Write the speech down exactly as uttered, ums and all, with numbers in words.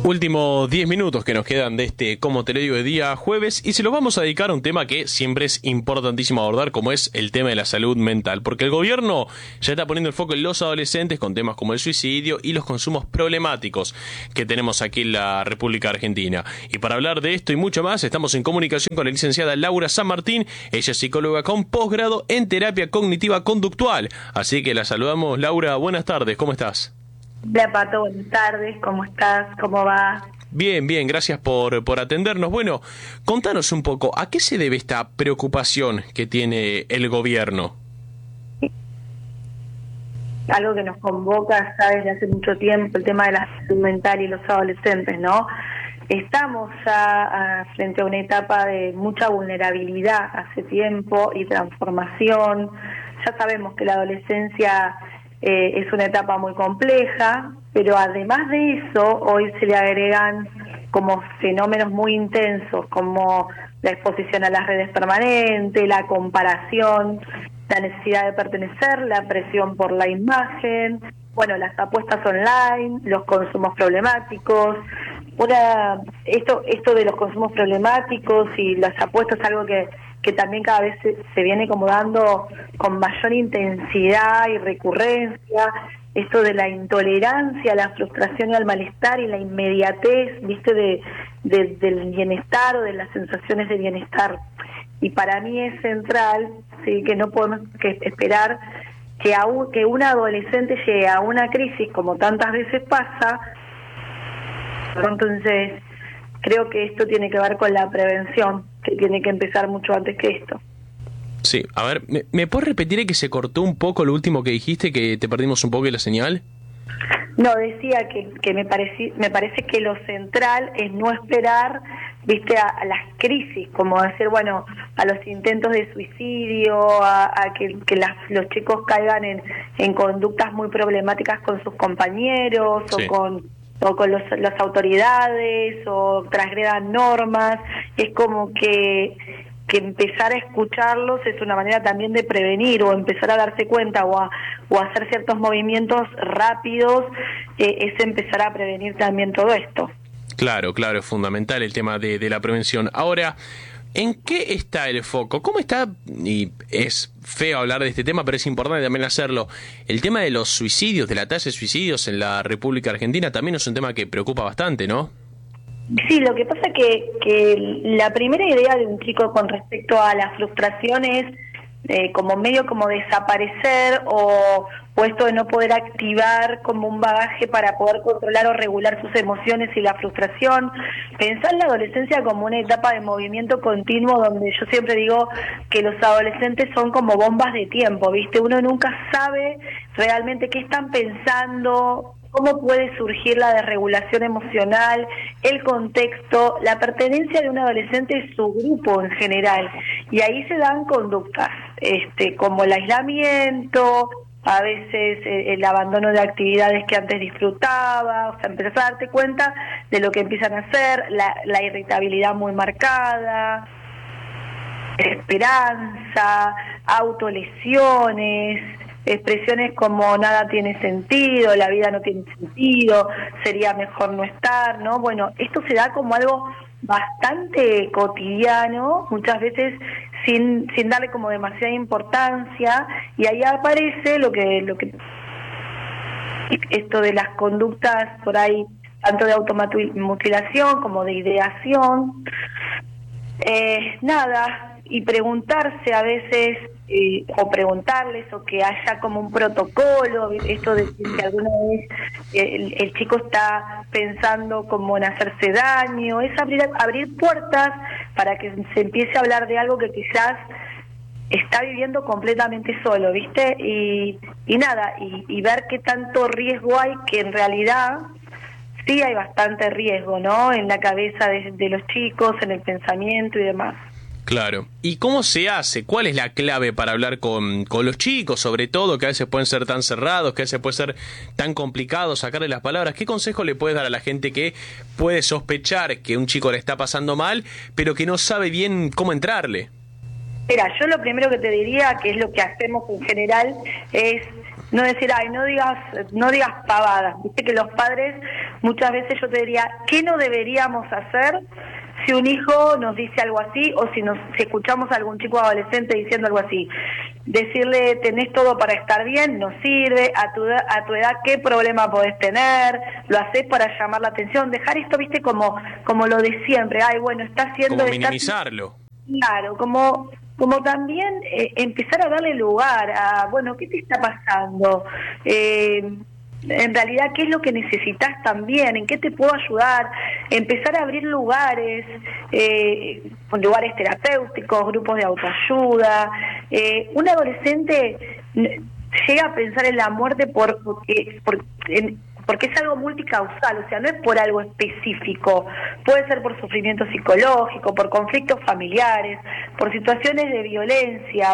Últimos diez minutos que nos quedan de este Como te lo digo de día jueves, y se los vamos a dedicar a un tema que siempre es importantísimo abordar, como es el tema de la salud mental, porque el gobierno ya está poniendo el foco en los adolescentes con temas como el suicidio y los consumos problemáticos que tenemos aquí en la República Argentina. Y para hablar de esto y mucho más, estamos en comunicación con la licenciada Laura San Martín. Ella es psicóloga con posgrado en terapia cognitiva conductual, así que la saludamos. Laura, buenas tardes, ¿cómo estás? Hola Pato, buenas tardes, ¿cómo estás? ¿Cómo va? Bien, bien, gracias por, por atendernos. Bueno, contanos un poco, ¿a qué se debe esta preocupación que tiene el gobierno? Algo que nos convoca ya desde hace mucho tiempo, el tema de la salud mental y los adolescentes, ¿no? Estamos ya a, frente a una etapa de mucha vulnerabilidad hace tiempo y transformación. Ya sabemos que la adolescencia Eh, es una etapa muy compleja, pero además de eso, hoy se le agregan como fenómenos muy intensos, como la exposición a las redes permanente, la comparación, la necesidad de pertenecer, la presión por la imagen, bueno, las apuestas online, los consumos problemáticos. Una, esto, esto de los consumos problemáticos y las apuestas es algo que que también cada vez se, se viene como dando con mayor intensidad y recurrencia, esto de la intolerancia, la frustración y al malestar y la inmediatez, viste, de, de del bienestar o de las sensaciones de bienestar. Y para mí es central, sí, que no podemos que esperar que, a un, que un adolescente llegue a una crisis como tantas veces pasa. Entonces, creo que esto tiene que ver con la prevención, que tiene que empezar mucho antes que esto. Sí, a ver, ¿me, ¿me puedes repetir que se cortó un poco lo último que dijiste, que te perdimos un poco de la señal? No, decía que, que me, pareci, me parece que lo central es no esperar, viste, a, a las crisis, como decir, bueno, a los intentos de suicidio, a, a que, que las, los chicos caigan en, en conductas muy problemáticas con sus compañeros, sí, o con... o con los, las autoridades, o transgredan normas. Es como que, que empezar a escucharlos es una manera también de prevenir, o empezar a darse cuenta, o a, o a hacer ciertos movimientos rápidos, eh, es empezar a prevenir también todo esto. Claro, claro, es fundamental el tema de, de la prevención. Ahora, ¿en qué está el foco? ¿Cómo está, y es feo hablar de este tema, pero es importante también hacerlo, el tema de los suicidios, de la tasa de suicidios en la República Argentina también es un tema que preocupa bastante, ¿no? Sí, lo que pasa que, que la primera idea de un chico con respecto a la frustración es eh, como medio como desaparecer, o, o esto de no poder activar como un bagaje para poder controlar o regular sus emociones y la frustración. Pensar en la adolescencia como una etapa de movimiento continuo, donde yo siempre digo que los adolescentes son como bombas de tiempo, ¿viste? Uno nunca sabe realmente qué están pensando, cómo puede surgir la desregulación emocional, el contexto, la pertenencia de un adolescente y su grupo en general. Y ahí se dan conductas, este, como el aislamiento, a veces eh, el abandono de actividades que antes disfrutaba, o sea, empezás a darte cuenta de lo que empiezan a hacer, la, la irritabilidad muy marcada, esperanza, autolesiones, expresiones como nada tiene sentido, la vida no tiene sentido, sería mejor no estar, ¿no? Bueno, esto se da como algo bastante cotidiano, muchas veces sin sin darle como demasiada importancia, y ahí aparece lo que lo que esto de las conductas por ahí, tanto de automutilación como de ideación. Eh, nada, y preguntarse a veces, eh, o preguntarles, o que haya como un protocolo, esto de que alguna vez eh, el, el chico está pensando como en hacerse daño, es abrir, abrir puertas para que se empiece a hablar de algo que quizás está viviendo completamente solo, ¿viste? Y, y nada, y, y ver qué tanto riesgo hay, que en realidad sí hay bastante riesgo, ¿no? En la cabeza de, de los chicos, en el pensamiento y demás. Claro. ¿Y cómo se hace? ¿Cuál es la clave para hablar con, con los chicos, sobre todo, que a veces pueden ser tan cerrados, que a veces puede ser tan complicado sacarle las palabras? ¿Qué consejo le puedes dar a la gente que puede sospechar que un chico le está pasando mal, pero que no sabe bien cómo entrarle? Mira, yo lo primero que te diría, que es lo que hacemos en general, es no decir, ay, no digas, no digas pavadas. Viste que los padres, muchas veces yo te diría, ¿qué no deberíamos hacer si un hijo nos dice algo así o si nos si escuchamos a algún chico adolescente diciendo algo así? Decirle, tenés todo para estar bien, no sirve, a tu, a tu edad, ¿qué problema podés tener? Lo haces para llamar la atención, dejar esto, viste, como como lo de siempre, ay, bueno, está haciendo... Como está, minimizarlo. Claro, como... como también eh, empezar a darle lugar a, bueno, ¿qué te está pasando? Eh, en realidad, ¿qué es lo que necesitas también? ¿En qué te puedo ayudar? Empezar a abrir lugares, eh, lugares terapéuticos, grupos de autoayuda. Eh, un adolescente llega a pensar en la muerte por, porque... por, en, porque es algo multicausal, o sea, no es por algo específico, puede ser por sufrimiento psicológico, por conflictos familiares, por situaciones de violencia,